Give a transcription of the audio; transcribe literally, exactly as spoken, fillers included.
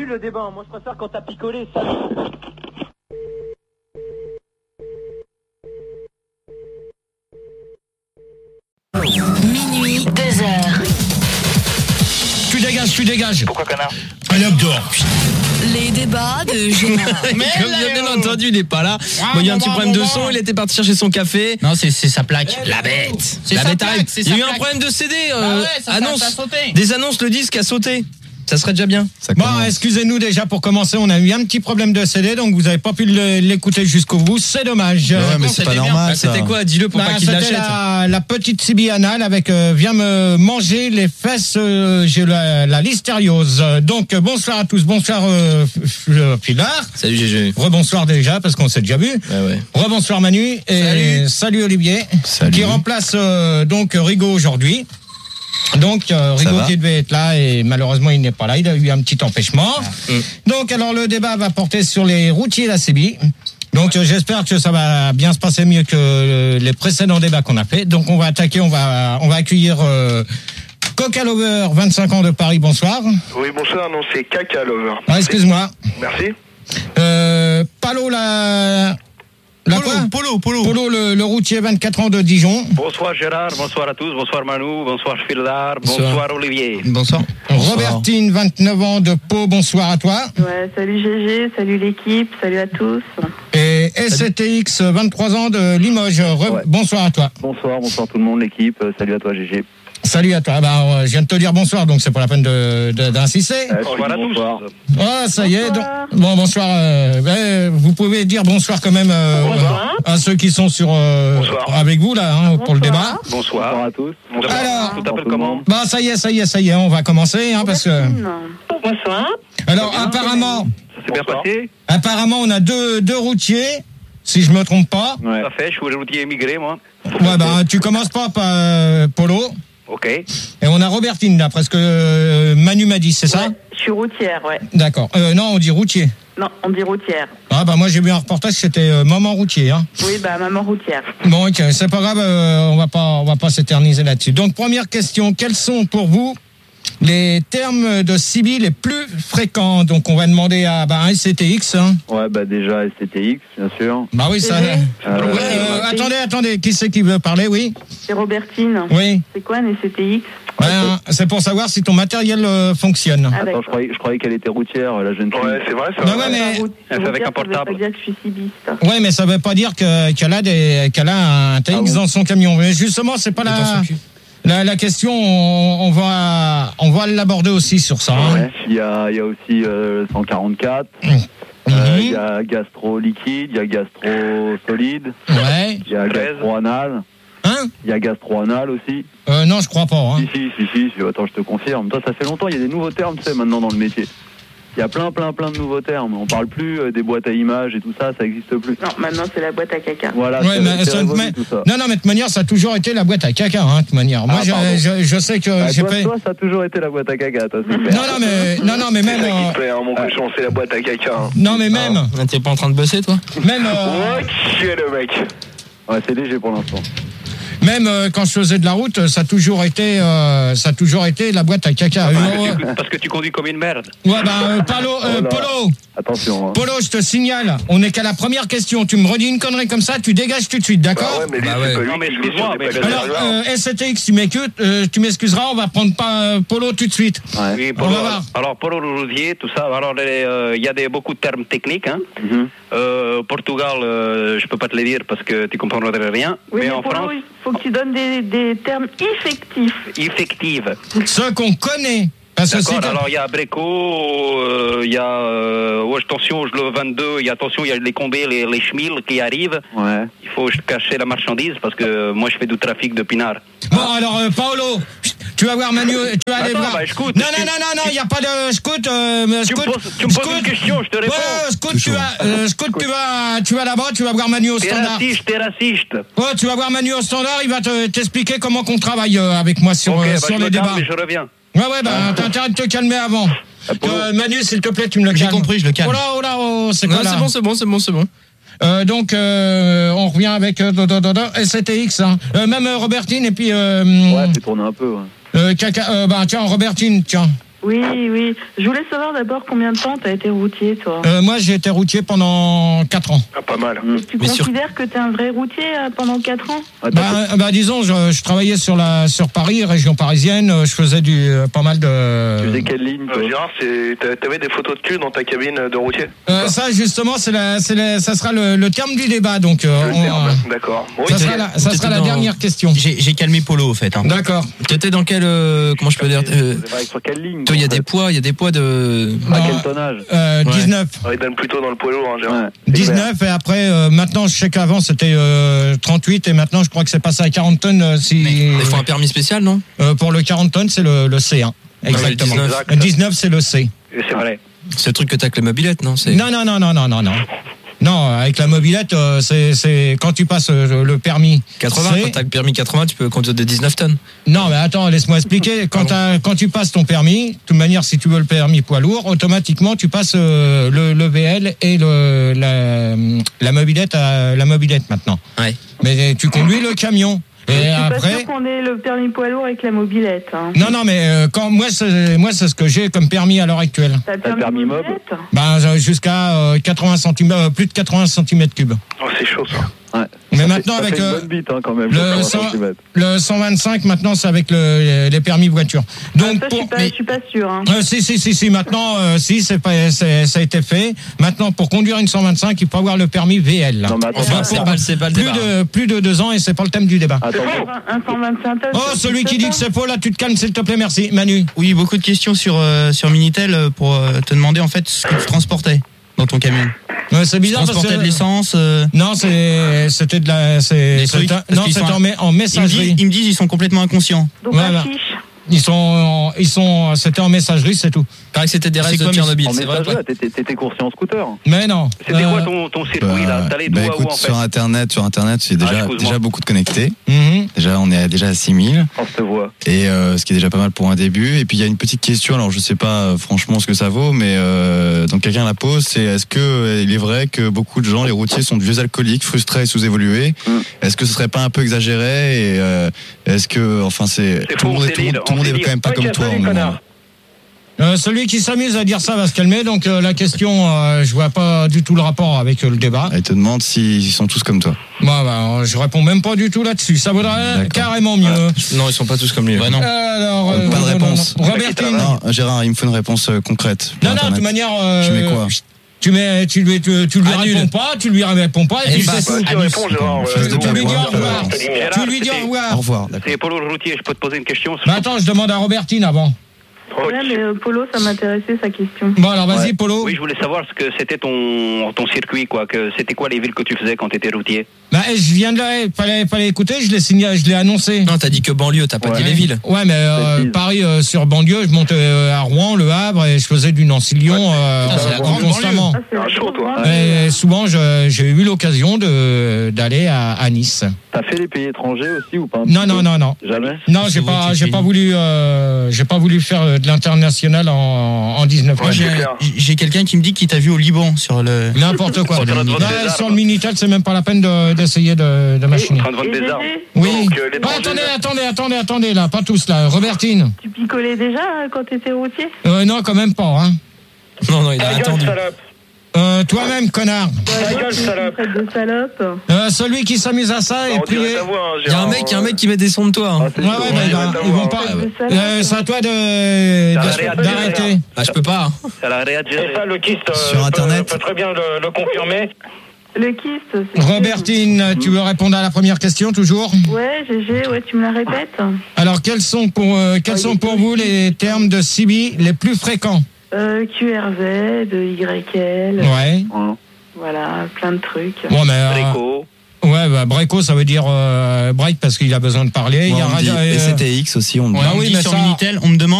nul le débat. Moi, je préfère quand t'as picolé. Ça... Minuit, deux heures. Tu dégages, tu dégages. Pourquoi connard? Allez hop dehors. Les débats de Gérard. Mais comme bien entendu, il n'est pas là. Bon, il y a un petit problème de son, il était parti chercher son café. Non, c'est c'est sa plaque. La bête. C'est La sa bête plaque, arrive. c'est Il y a sa eu un plaque. problème de C D. Ah Euh, ouais, ça, ça, annonce. ça a sauté. Des annonces, le disque a sauté. Ça serait déjà bien. Ça Bon, excusez-nous déjà pour commencer, on a eu un petit problème de C D, donc vous n'avez pas pu le- l'écouter jusqu'au bout, c'est dommage. Ouais, mais c'est pas normal. Bah, c'était ça. quoi? Dis-le pour Bah, pas qu'il c'était l'achète. la, la petite Sibylle anale avec euh, viens me manger les fesses, euh, j'ai la, la listériose. Euh, Donc euh, bonsoir à tous, bonsoir euh, F- F- Pilar. Salut G G. Rebonsoir déjà parce qu'on s'est déjà vu. Ouais, ouais. Rebonsoir Manu et salut, Olivier Salut. qui remplace euh, donc Rigaud aujourd'hui. Donc euh, Ça Rigaud va qui devait être là et malheureusement il n'est pas là, il a eu un petit empêchement. Mm. Donc alors le débat va porter sur les routiers d'A C B. Donc euh, j'espère que ça va bien se passer mieux que euh, les précédents débats qu'on a fait. Donc on va attaquer, on va on va accueillir euh, Coca Lover, vingt-cinq ans de Paris, bonsoir. Oui, bonsoir, non, c'est Caca Lover. Ah, excuse-moi. Merci. Euh, Palo la la Polo, quoi Polo, Polo. Polo le, le routier vingt-quatre ans de Dijon. Bonsoir Gérard, bonsoir à tous, bonsoir Manu, bonsoir Fildar, bonsoir, Bonsoir. Olivier. Bonsoir. Robertine, vingt-neuf ans de Pau, bonsoir à toi. Ouais, salut G G, salut l'équipe, salut à tous. Et S T X, vingt-trois ans de Limoges, re- Ouais. bonsoir à toi. Bonsoir, bonsoir tout le monde, l'équipe. Euh, Salut à toi, G G. Salut à toi. Bah, euh, je viens de te dire bonsoir, donc c'est pas la peine de, de- d'insister. Euh, Bonsoir à bonsoir. tous. Ah, ça y est. Bonsoir. donc- bon, bonsoir. euh, ben, vous pouvez dire bonsoir quand même euh, Bonsoir. à ceux qui sont sur euh, Bonsoir. avec vous là hein, pour le Bonsoir. débat. Bonsoir Bonsoir. à tous. Bonsoir. Alors. Tu t'appelles comment? Bah, ça y est, ça y est, ça y est, on va commencer hein, parce que. Bonsoir. Alors, apparemment, Ça s'est bien Bonsoir. passé? apparemment, on a deux deux routiers, si je me trompe pas. Ouais. Tout à fait, je suis routier émigré moi. Ouais, bah, tu commences pas par euh, Polo. Ok. Et on a Robertine là, presque euh, Manu m'a dit, c'est ça? Ouais, je suis routière, ouais. D'accord. Euh, non, on dit routier. Non, on dit routière. Ah bah moi j'ai vu un reportage, c'était euh, maman routier. Hein. Oui, bah maman routière. Bon, ok, c'est pas grave, euh, on va pas, on va pas s'éterniser là-dessus. Donc première question, quels sont pour vous les termes de Sibylle les plus fréquents? Donc on va demander à bah, un S T X. Hein. Ouais, bah déjà S T X, bien sûr. Bah oui, ça. G G. Euh, Ouais, euh, attendez, attendez, qui c'est qui veut parler? Oui, C'est Robertine. oui. C'est quoi un S T X? Ben, c'est pour savoir si ton matériel euh, fonctionne. Ah, Attends, d'accord. je croyais, je croyais qu'elle était routière, la jeune fille. Ouais, c'est vrai, ça. Non, ouais, mais Elle fait avec un portable. Ça veut pas dire que je suis cibiste. ouais, mais ça veut pas dire que qu'elle a des, qu'elle a un T X Ah bon dans son camion. Mais justement, c'est pas la. La, la question, on, on va, on va l'aborder aussi sur ça. Hein. Ouais. Il y a, il y a aussi euh, cent quarante-quatre. Mhm. Euh, Il y a gastro liquide, il y a gastro solide, Ouais. il y a treize. gastro anal, Hein? il y a gastro anal aussi. Euh, non, je crois pas. Hein. Si, si, si, si, si, attends, je te confirme. Toi, ça fait longtemps, il y a des nouveaux termes, tu sais, maintenant dans le métier. Il y a plein, plein, plein de nouveaux termes. On parle plus euh, des boîtes à images et tout ça, ça n'existe plus. Non, maintenant c'est la boîte à caca. Voilà, Ouais, c'est, mais c'est ça- révolu, mais- tout ça. Non, non, mais de toute manière, ça a toujours été la boîte à caca, hein, de toute manière. Moi, Ah, je, pardon. je, je sais que Ah, j'ai toi, pas. toi, ça a toujours été la boîte à caca, toi, c'est Non, clair. non, mais, non, non, mais C'est même. ça qui euh, te plaît, hein, mon cochon, c'est la boîte à caca. Hein. non, mais même. Ah, t'es pas en train de bosser, toi? Même, euh, Ouais, qui est le mec? Ouais, c'est léger pour l'instant. même euh, quand je faisais de la route, ça a toujours été, euh, ça a toujours été la boîte à caca. Parce Euh, que, tu, parce que tu conduis comme une merde. ouais, bah, euh, Palo, euh, Oh là. Polo, Attention, hein. Polo, je te signale, on n'est qu'à la première question. Tu me redis une connerie comme ça, tu dégages tout de suite, d'accord? Bah ouais, mais lui, Bah c'est ouais. pas lui Non, mais qui joue excuse-moi, sur des mais- paquets Alors, d'argent. euh, S T X, tu m'écoutes, euh, tu m'excuseras, on va prendre pas euh, Polo tout de suite. Ouais. Oui, On Polo, va voir. alors Polo Rosier, tout ça. Alors les, euh, il y a des, beaucoup de termes techniques. Hein. Mhm. Euh, Portugal, euh, je peux pas te les dire parce que tu comprendrais rien. Oui, mais mais en pour France, nous, il faut que tu donnes des, des termes effectifs. effective. Ceux qu'on connaît. Parce que D'accord, c'est- alors il y a Breco, euh, il y a euh, ouais, attention, je le vingt-deux, il y a attention, il y a les combés, les, les schmills qui arrivent. Ouais. Il faut cacher la marchandise parce que euh, moi je fais du trafic de pinard. Bon, alors, euh, Paolo, tu vas voir Manu, tu vas aller Attends, voir. bah, écoute, non, tu- non, non, non, non, il n'y a pas de scout. Euh, mais Tu me scout, poses, tu me poses scout. une question, je te réponds. Ouais, scout, tu vas, euh, scout, tu vas, tu vas là-bas, tu vas voir Manu au T'es standard. raciste, t'es raciste. Ouais, tu vas voir Manu au standard, il va te, t'expliquer comment qu'on travaille euh, avec moi sur, Ok, euh, bah, sur je les me débats. calme et je reviens. Ouais, ouais, bah, t'as intérêt de te calmer avant. Euh, Manu, s'il te plaît, tu me le J'ai calmes. compris, je le calme. Oh là, oh là, oh, c'est quoi Non, là c'est bon, c'est bon, c'est bon, c'est bon. Euh, donc, euh, on revient avec euh, do, do, do, do, S T X, hein. Euh, même euh, Robertine, et puis... Euh, Ouais, c'est tourné un peu, ouais. euh, caca, euh, bah, tiens, Robertine, tiens. Oui, oui. Je voulais savoir d'abord combien de temps tu as été routier, toi. Euh, moi, j'ai été routier pendant quatre ans. Ah, pas mal. Et tu Mais sur- considères que tu es un vrai routier euh, pendant quatre ans? Ah, t'as Bah, bah, disons, je, je travaillais sur la sur Paris, région parisienne. euh, Je faisais du euh, pas mal Tu de. faisais quelle ligne, toi Euh, Gérard, c'est- t'a- t'avais des photos de cul dans ta cabine de routier? Euh, ça, justement, c'est la, c'est la, ça sera le, le terme du débat. Donc, euh, Le on- terme, d'accord. Oui, ça c'est- sera la, ça T'étais sera la dans- dernière question. J'ai j'ai calmé Polo au fait. Hein. D'accord. T'étais dans quel euh, comment je peux dire euh, Vous avez sur quelle ligne Toi, il y a en des fait poids, il y a des poids de. À Non, quel tonnage euh, Ouais. dix-neuf. Ah, il donne plutôt dans le poids lourd, hein, Gérard. Ouais, c'est clair. dix-neuf et après euh, maintenant je sais qu'avant c'était euh, trente-huit et maintenant je crois que c'est passé à quarante tonnes euh, si Il faut un permis spécial, non? euh, pour le quarante tonnes c'est le, le C un. Exactement. le dix-neuf. Exact. Le dix-neuf c'est le C. Et c'est vrai. C'est le truc que t'as avec les mobilettes, non? C'est. Non non non non non non non. Non, avec la mobilette, euh, c'est c'est quand tu passes euh, le permis quatre-vingts, C. quand t'as le permis quatre-vingts, tu peux conduire des dix-neuf tonnes. Non, mais attends, laisse-moi expliquer. Quand, t'as- quand tu passes ton permis, de toute manière, si tu veux le permis poids lourd, automatiquement, tu passes euh, le, le V L et le, la, la mobilette à la mobilette maintenant. Ouais. Mais tu conduis le camion. Et Je suis pas après. sûre qu'on ait le permis poids lourd avec la mobilette. Hein. Non, non, mais euh, quand moi, c'est moi, c'est ce que j'ai comme permis à l'heure actuelle. T'as le T'as le permis, permis mob mobilette? Ben, euh, jusqu'à euh, quatre-vingts centimètres, euh, plus de quatre-vingts centimètres cubes. Oh, c'est chaud, ça. Ouais. Mais Ça maintenant, fait- ça avec fait une euh, bonne bite, hein, quand même. le quatre-vingts cent- centimètres. le cent vingt-cinq, maintenant, c'est avec le, les permis voiture. Donc, Ah, ça, je suis pas, mais- je suis pas sûre. Hein. Euh, si, si, si, si, maintenant, euh, si, c'est pas, c'est- ça a été fait. Maintenant, pour conduire une cent vingt-cinq, il faut avoir le permis V L. Non, mais attends, Enfin, attends, c'est pas, c'est pas le plus, débat. de, plus de deux ans et c'est pas le thème du débat. attends, Un cent vingt-cinq tonnes. Oh, ça celui existe qui dit pas? que c'est faux, là, tu te calmes, s'il te plaît, merci. Manu. Oui, beaucoup de questions sur euh, sur Minitel euh, pour euh, te demander en fait ce que tu transportais dans ton camion. Ouais, c'est Tu bizarre parce transportais que. de l'essence. euh, Non, c'est, c'était de la, c'est, Des c'est trucs, un- parce non, qu'ils c'était sont- en, me- en Ils me, messagerie. disent, ils me disent ils sont complètement inconscients. Donc, Ouais, un bah. fiche. Ils sont, ils sont, c'était en messagerie, c'est tout. Paraît que c'était des C'est restes de quoi, mais Tchernobyl, en c'est vrai. messagerie, t'étais t'étais coursier en scooter. Mais non. C'était Euh, quoi ton, ton circuit là? T'allais d'où bah à où écoute, en fait? sur internet, sur internet, c'est Ah, déjà excuse-moi. déjà beaucoup de connectés. mhm. Déjà, on est à- déjà à six mille On se voit. et euh, ce qui est déjà pas mal pour un début. Et puis il y a une petite question. Alors je sais pas euh, franchement ce que ça vaut, mais euh, donc quelqu'un la pose. C'est est-ce que euh, il est vrai que beaucoup de gens, les routiers, sont de vieux alcooliques, frustrés et sous-évolués? Mm. Est-ce que ce serait pas un peu exagéré? Et euh, est-ce que enfin c'est C'est tout le faux, monde, c'est tout le monde, libre, tout le monde on est sait quand même pas dire. comme Ok, toi salut, en moment. connard. Euh, celui qui s'amuse à dire ça va se calmer. Donc euh, la question, euh, je vois pas du tout le rapport avec euh, le débat. Elle te demande s'ils sont tous comme toi. Bah, bah, je réponds même pas du tout là-dessus. Ça vaudrait D'accord. carrément mieux. Non, ils sont pas tous comme lui. Bah non. Alors, Euh, pas de non, non, réponse. non. Robertine. Non, Gérard, il me faut une réponse euh, concrète. Non, non, de Internet. toute manière. euh, Je mets quoi Tu mets, tu lui, tu, tu lui Annule. réponds pas, tu lui réponds pas, et puis Efface. c'est tout. Tu réponds, Gérard. Je ouais, te nous, Tu on lui est dis pas- au revoir. Gérard, Tu lui dis c'était- au Au revoir. revoir. D'accord. C'est Polo routier, je peux te poser une question? Bah attends, je demande à Robertine avant. Oh, Ouais, mais euh, Polo, ça m'intéressait sa question. Bon, alors vas-y, Ouais. Polo. Oui, je voulais savoir ce que c'était ton, ton circuit, quoi. Que c'était quoi les villes que tu faisais quand tu étais routier? Bah, je viens de là, fallait, fallait écouter, je l'ai signé, je l'ai annoncé. Non, t'as dit que banlieue, t'as pas Ouais. dit les villes. Ouais, mais euh, Précise. Paris euh, sur banlieue, je montais euh, à Rouen, Le Havre, et je faisais du Nancy-Lyon euh, Putain, c'est la grande constamment. Ah, c'est Ah, la chaud, grosse toi. grande- Et souvent, je- j'ai eu l'occasion de d'aller à, à Nice. T'as fait les pays étrangers aussi ou pas un Non, petit non, peu non, non. Jamais. Non, C'est j'ai vrai pas, que j'ai tu pas fais- voulu, euh, j'ai pas voulu faire euh, de l'international en, en dix-neuf. Moi, j'ai, c'est clair. j'ai quelqu'un qui me dit qu'il t'a vu au Liban sur le. N'importe quoi. Sur le Non, Minitel. sur le Minitel, c'est même pas la peine de- d'essayer de, de En machiner. train de vendre Et des armes. Gégé, Oui. Donc, euh, Oh, l'étranger, attendez, là. attendez, attendez, attendez, là, pas tous là. Robertine. tu picolais déjà euh, quand t'étais routier? Euh, non, quand même pas. Hein. Non, non, il a Ta gueule, attendu. salope. Euh, toi-même, connard. Ta gueule, salope. Traite de salope. Euh, celui qui s'amuse à ça On est dirait prié. ta voix, hein, Il y a un Gérard. mec, il y a un mec qui met des sons de toi. hein. Ah, c'est Ouais, chaud. ouais, bah, Ouais, bah, ouais, ils vont ouais. pas. Traite de Euh, salope. c'est à toi de, Ça de- va réagir, d'arrêter. Ah, je peux pas. Ça l'a réagiré. Et ça, le kyste euh, Sur peut- Internet. peut très bien le, le confirmer. Le kyste, c'est... Robertine, tu veux répondre à la première question toujours? Ouais, Gégé, ouais, tu me la répètes? Alors, quels sont pour euh, quels sont pour vous les termes de C B les plus fréquents? Euh, Q R Z, Y L, Ouais. Hein. voilà, plein de trucs. Bon, mais euh, Préco. ouais, bah, Breco, ça veut dire euh, break parce qu'il a besoin de parler. Il y Moi, a on me dit radio- euh, S T X aussi, on me dit. Ouais, on me oui, dit mais sur ça- Minitel, on me demande